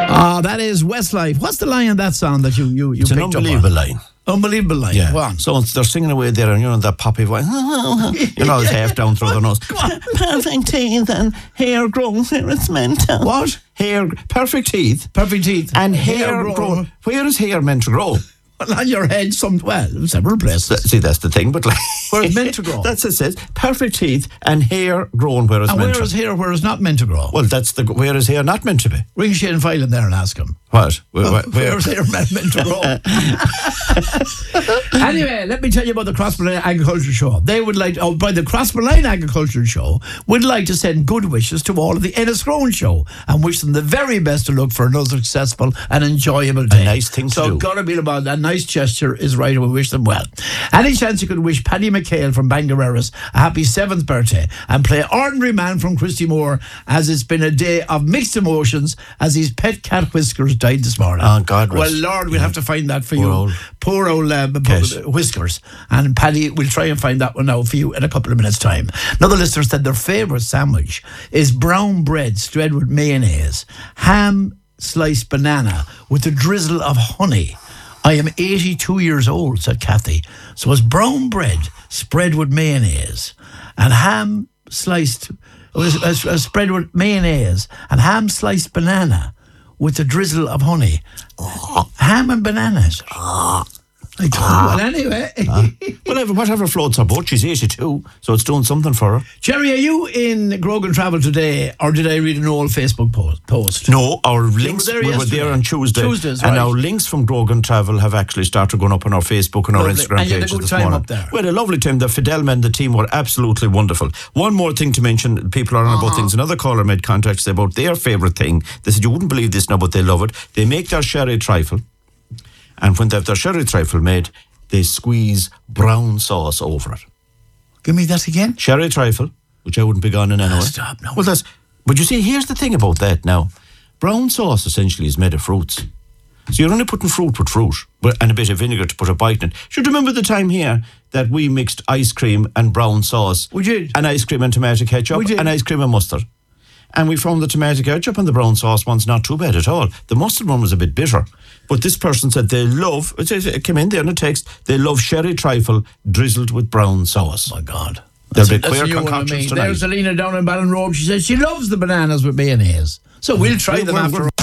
That is Westlife. What's the line on that song that you It's picked an unbelievable line. Unbelievable line. Yeah. Go on. So they're singing away there, and that poppy voice. It's half down through the nose. Perfect teeth and hair grown where it's meant to. What? Perfect teeth. Perfect teeth. And hair grown. Where is hair meant to grow? Well, on your head, several places. See, that's the thing, but where it's meant to grow. That's what it says. Perfect teeth and hair grown where it's meant to. And where is hair where it's not meant to grow? Well, where is hair not meant to be? Ring Shane Filan there and ask him. What? Where's hair meant to grow? Anyway, let me tell you about the Crossmolina Agriculture Show. They would like, by the Crossmolina Agriculture Show, would like to send good wishes to all of the Enniscrone Show and wish them the very best to look for another successful and enjoyable day. A nice thing to do. So, gotta be about that. Nice gesture is right, and we wish them well. Any chance you could wish Paddy McHale from Bangareras a happy 7th birthday and play Ordinary Man from Christy Moore, as it's been a day of mixed emotions as his pet cat Whiskers died this morning. Oh, God rest. Well, Lord, we'll have to find that for you. Poor old Whiskers. And Paddy, we'll try and find that one out for you in a couple of minutes' time. Another listener said their favourite sandwich is brown bread spread with mayonnaise, ham sliced banana with a drizzle of honey. I am 82 years old, said Kathy. So it's brown bread spread with mayonnaise and ham sliced, spread with mayonnaise and ham sliced banana with a drizzle of honey. Ham and bananas. Well, anyway. Whatever floats her boat. She's 82, so it's doing something for her. Jerry, are you in Grogan Travel today, or did I read an old Facebook post? No, our links, we were there on Tuesday. Tuesdays, and right. our links from Grogan Travel have actually started going up on our Facebook and our Instagram and you had pages a good this time morning. up there. We had a lovely time. The Fidelma and the team were absolutely wonderful. One more thing to mention, people are on about things. Another caller made contact about their favourite thing. They said, you wouldn't believe this now, but they love it. They make their sherry trifle, and when they have their sherry trifle made, they squeeze brown sauce over it. Give me that again. Sherry trifle, which I wouldn't be gone in anyway. Stop, no. Well, but you see, here's the thing about that now. Brown sauce essentially is made of fruits. So you're only putting fruit with fruit and a bit of vinegar to put a bite in it. Should remember the time here that we mixed ice cream and brown sauce. We did. And ice cream and tomato ketchup. We did. And ice cream and mustard. And we found the tomato ketchup and the brown sauce one's not too bad at all. The mustard one was a bit bitter. But this person said they love, it came in there in a text, they love sherry trifle drizzled with brown sauce. Oh, my God. There'll be queer concoctions tonight. There's Alina down in Ballinrobe. She says she loves the bananas with mayonnaise. So we'll try them after